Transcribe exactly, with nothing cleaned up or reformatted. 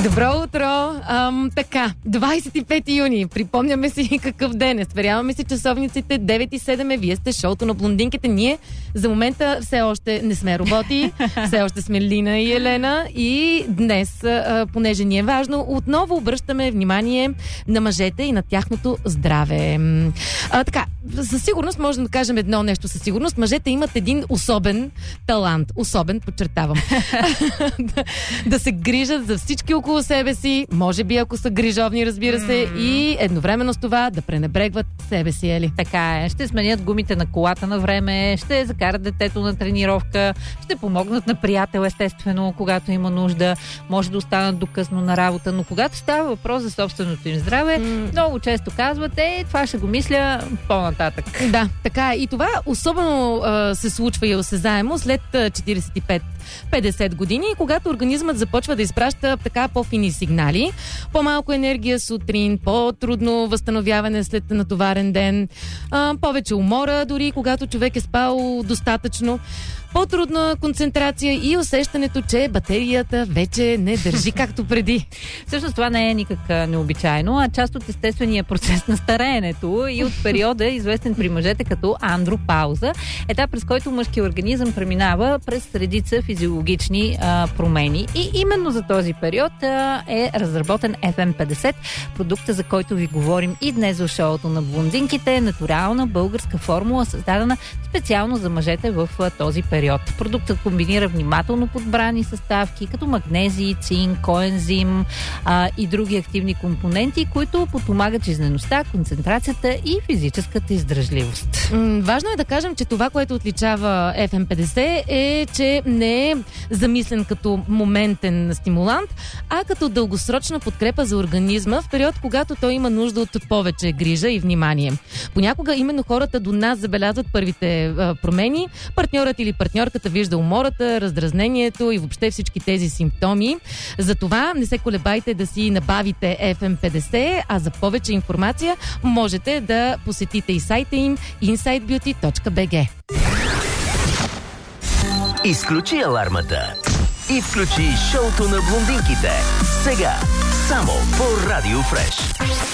Добро утро! Ам, така, двадесет и пети юни. Припомняме си какъв ден е. Сверяваме си часовниците. девет и седем е. Вие сте шоуто на блондинките. Ние за момента все още не сме роботи. Все още сме Лина и Елена. И днес, а, понеже ни е важно, отново обръщаме внимание на мъжете и на тяхното здраве. А, така, със сигурност можем да кажем едно нещо със сигурност. Мъжете имат един особен талант. Особен, подчертавам. да, да се грижат за всички около себе си, може би ако са грижовни, разбира се, mm. и едновременно с това да пренебрегват себе си, Ели. Така е. Ще сменят гумите на колата на време, ще закарат детето на тренировка, ще помогнат на приятел, естествено, когато има нужда, може да останат до късно на работа, но когато става въпрос за собственото им здраве, mm. много често казват, е, това ще го мисля по-нататък. Да, така е. И това особено а, се случва и осезаемо след четиридесет и пет петдесет години, когато организмът започва да изпраща така по-фини сигнали. По-малко енергия сутрин, по-трудно възстановяване след натоварен ден, а, повече умора, дори когато човек е спал достатъчно, по-трудна концентрация и усещането, че батерията вече не държи както преди. Всъщност това не е никак необичайно, а част от естествения процес на стареенето и от периода, известен при мъжете като андропауза, етап, през който мъжкият организъм преминава през редица физиологични а, промени. И именно за този период а, е разработен Еф Ем петдесет, продукта, за който ви говорим и днес в шоуто на блондинките, натурална българска формула, създадена специално за мъжете в а, този период. Продуктът комбинира внимателно подбрани съставки, като магнезий, цинк, коензим а, и други активни компоненти, които подпомагат жизнеността, концентрацията и физическата издръжливост. М- важно е да кажем, че това, което отличава Еф Ем петдесет е, че не е замислен като моментен стимулант, а като дългосрочна подкрепа за организма в период, когато той има нужда от повече грижа и внимание. Понякога именно хората до нас забелязват първите а, промени. Партньорът или партньорката вижда умората, раздразнението и въобще всички тези симптоми. Затова не се колебайте да си набавите Еф Ем петдесет, а за повече информация можете да посетите и сайта им инсайд бюти точка би джи. Изключи алармата и включи шоуто на блондинките. Сега, само по Радио Фреш.